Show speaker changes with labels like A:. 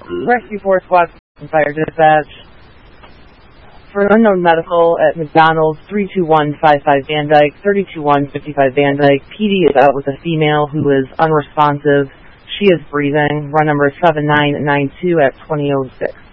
A: Rescue 4 Squad Fire Dispatch. For unknown medical at McDonald's, 32155 Van Dyke, 32155 Van Dyke. PD is out with a female who is unresponsive. She is breathing. Run number 7992 at 2006.